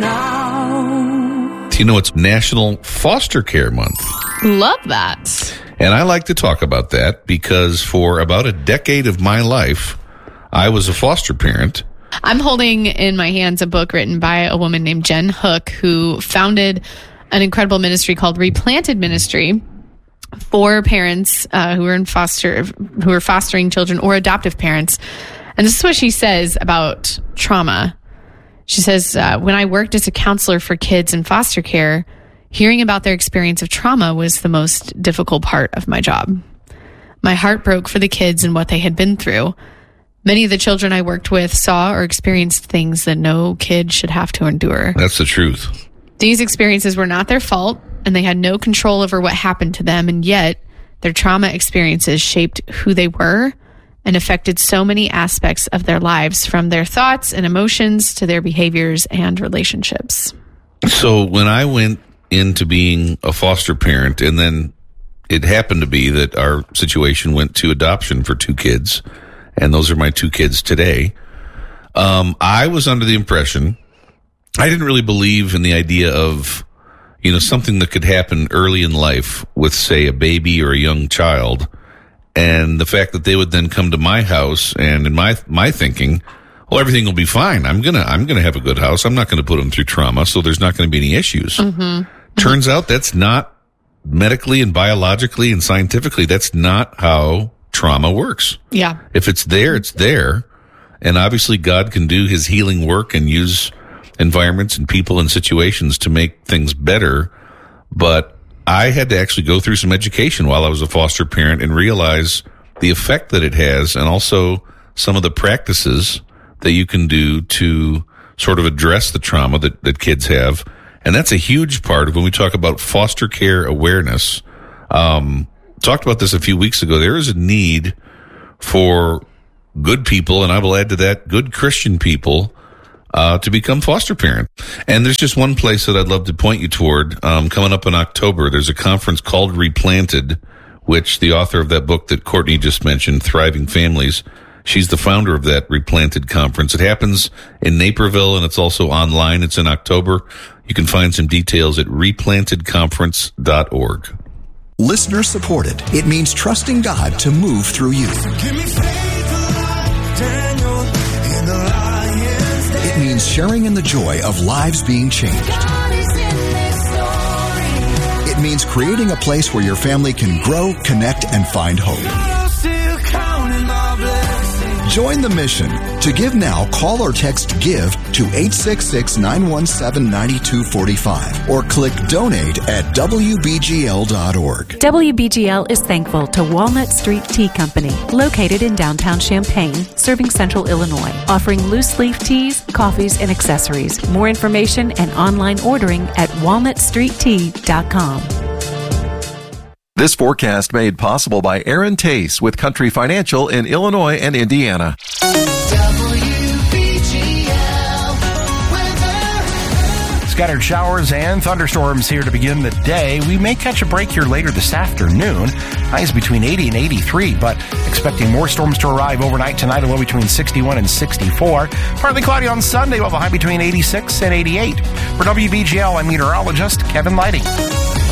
now. You know, it's National Foster Care Month. Love that. And I like to talk about that because for about a decade of my life, I was a foster parent. I'm holding in my hands a book written by a woman named Jen Hook, who founded an incredible ministry called Replanted Ministry for parents who are fostering children or adoptive parents. And this is what she says about trauma. She says, when I worked as a counselor for kids in foster care, hearing about their experience of trauma was the most difficult part of my job. My heart broke for the kids and what they had been through. Many of the children I worked with saw or experienced things that no kid should have to endure. That's the truth. These experiences were not their fault, and they had no control over what happened to them, and yet their trauma experiences shaped who they were and affected so many aspects of their lives, from their thoughts and emotions to their behaviors and relationships. So when I went into being a foster parent, and then it happened to be that our situation went to adoption for 2 kids, and those are my 2 kids today, I was under the impression, I didn't really believe in the idea of, something that could happen early in life with, say, a baby or a young child. And the fact that they would then come to my house, and in my thinking, well, everything will be fine. I'm gonna have a good house. I'm not gonna put them through trauma, so there's not gonna be any issues. Mm-hmm. Turns out that's not medically and biologically and scientifically, that's not how trauma works. Yeah. If it's there, it's there. And obviously God can do his healing work and use environments and people and situations to make things better. But I had to actually go through some education while I was a foster parent and realize the effect that it has, and also some of the practices that you can do to sort of address the trauma that kids have. And that's a huge part of when we talk about foster care awareness. Talked about this a few weeks ago. There is a need for good people, and I will add to that, good Christian people, to become foster parent. And there's just one place that I'd love to point you toward. Coming up in October, there's a conference called Replanted, which the author of that book that Courtney just mentioned, Thriving Families, she's the founder of that Replanted conference. It happens in Naperville, and it's also online. It's in October. You can find some details at replantedconference.org. Listener supported. It means trusting God to move through you. Give me faith like Daniel in the lion's den. It means sharing in the joy of lives being changed. God is in this story. It means creating a place where your family can grow, connect, and find hope. I'm still counting my blessings. Join the mission. To give now, call or text GIVE to 866-917-9245 or click donate at WBGL.org. WBGL is thankful to Walnut Street Tea Company, located in downtown Champaign, serving Central Illinois, offering loose leaf teas, coffees, and accessories. More information and online ordering at walnutstreettea.com. This forecast made possible by Aaron Tace with Country Financial in Illinois and Indiana. Scattered showers and thunderstorms here to begin the day. We may catch a break here later this afternoon. Highs between 80 and 83, but expecting more storms to arrive overnight tonight, a low between 61 and 64. Partly cloudy on Sunday, we'll have a high between 86 and 88. For WBGL, I'm meteorologist Kevin Lighting.